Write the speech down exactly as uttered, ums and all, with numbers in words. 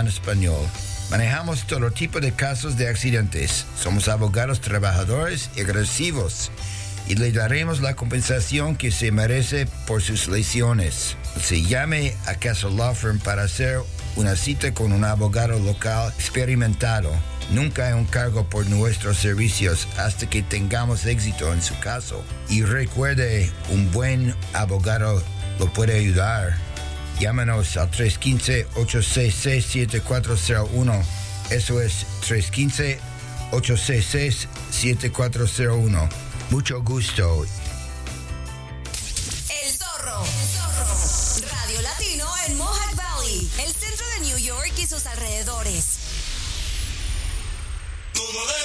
hablan español. Manejamos todo tipo de casos de accidentes. Somos abogados trabajadores y agresivos y le daremos la compensación que se merece por sus lesiones. Se llame a Castle Law Firm para hacer una cita con un abogado local experimentado. Nunca hay un cargo por nuestros servicios hasta que tengamos éxito en su caso. Y recuerde, un buen abogado lo puede ayudar. Llámanos al tres uno cinco, ocho seis seis, siete cuatro cero uno. Eso es tres uno cinco, ocho seis seis, siete cuatro cero uno. Mucho gusto. El Zorro. El Zorro. Radio Latino en Mohawk Valley, el centro de New York y sus alrededores.